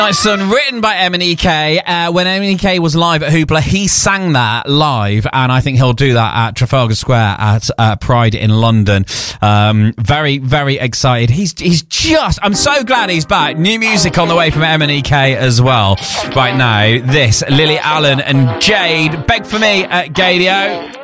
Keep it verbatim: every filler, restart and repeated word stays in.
Nice Son, written by M and E K. Uh, when M and E K was live at Hoopla, he sang that live, and I think he'll do that at Trafalgar Square at uh, Pride in London. Um, very, very excited. He's he's just... I'm so glad he's back. New music on the way from M and E K as well. Right now, this, Lily Allen and Jade. Beg for me at Gadio.